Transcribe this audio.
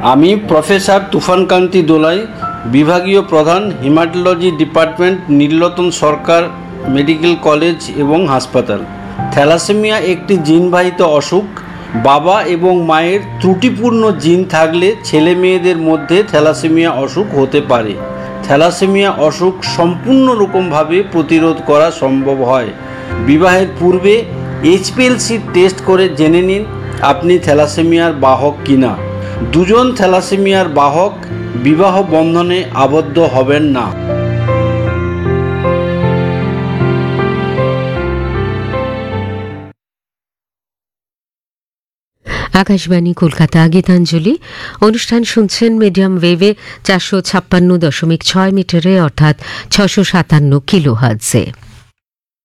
আমি প্রফেসর তুফানকান্তি দোলাই, বিভাগীয় প্রধান, হিমাটোলজি ডিপার্টমেন্ট, নীলরতন সরকার মেডিকেল কলেজ এবং হাসপাতাল। থ্যালাসেমিয়া একটি জিনবাহিত অসুখ। বাবা এবং মায়ের ত্রুটিপূর্ণ জিন থাকলে ছেলে মেয়েদের মধ্যে থ্যালাসেমিয়া অসুখ হতে পারে। থ্যালাসেমিয়া অসুখ সম্পূর্ণরকমভাবে প্রতিরোধ করা সম্ভব হয়। বিবাহের পূর্বে HPLC টেস্ট করে জেনে নিন আপনি থ্যালাসেমিয়ার বাহক কিনা। দুজন থ্যালাসেমিয়ার বাহক বিবাহ বন্ধনে আবদ্ধ হবেন না। আকাশবাণী কলকাতা গীতাঞ্জলি অনুষ্ঠান শুনছেন মিডিয়াম ওয়েভে 456.6 মিটারে অর্থাৎ 657 কিলোহার্টজে।